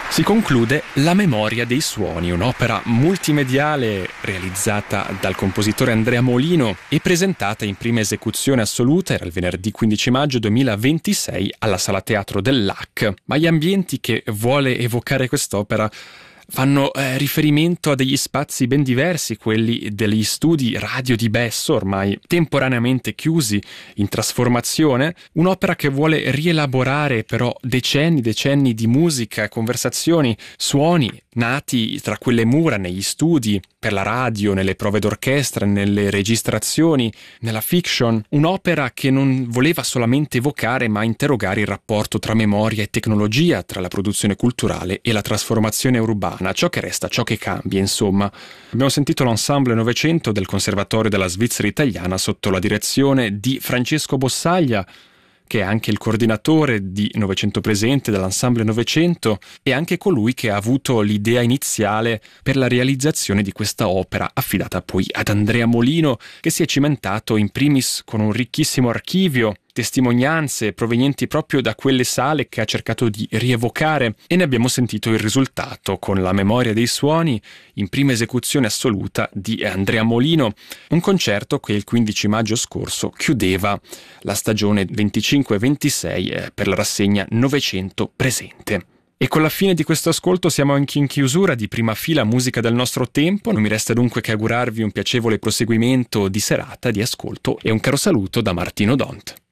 Si conclude La memoria dei suoni, un'opera multimediale realizzata dal compositore Andrea Molino e presentata in prima esecuzione assoluta, era il venerdì 15 maggio 2026 alla Sala Teatro del LAC. Ma gli ambienti che vuole evocare quest'opera fanno riferimento a degli spazi ben diversi, quelli degli studi radio di Besso, ormai temporaneamente chiusi, in trasformazione, un'opera che vuole rielaborare però decenni di musica, conversazioni, suoni nati tra quelle mura, negli studi, per la radio, nelle prove d'orchestra, nelle registrazioni, nella fiction, un'opera che non voleva solamente evocare ma interrogare il rapporto tra memoria e tecnologia, tra la produzione culturale e la trasformazione urbana, ciò che resta, ciò che cambia, insomma. Abbiamo sentito l'Ensemble Novecento del Conservatorio della Svizzera Italiana sotto la direzione di Francesco Bossaglia, che è anche il coordinatore di Novecento Presente dell'Ensemble Novecento e anche colui che ha avuto l'idea iniziale per la realizzazione di questa opera, affidata poi ad Andrea Molino, che si è cimentato in primis con un ricchissimo archivio, testimonianze provenienti proprio da quelle sale che ha cercato di rievocare, e ne abbiamo sentito il risultato con La memoria dei suoni in prima esecuzione assoluta di Andrea Molino, un concerto che il 15 maggio scorso chiudeva la stagione 25-26 per la rassegna Novecento Presente. E con la fine di questo ascolto siamo anche in chiusura di Prima Fila Musica del nostro tempo. Non mi resta dunque che augurarvi un piacevole proseguimento di serata, di ascolto, e un caro saluto da Martino Dont.